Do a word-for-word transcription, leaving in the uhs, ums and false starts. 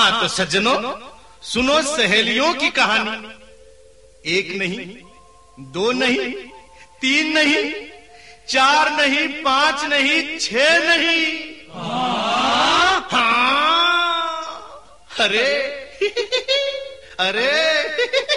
हाँ तो सज्जनों, सुनो सहेलियों की कहानी। एक नहीं, दो नहीं, तीन नहीं, चार नहीं, पांच नहीं, छह नहीं। हाँ, हाँ। अरे अरे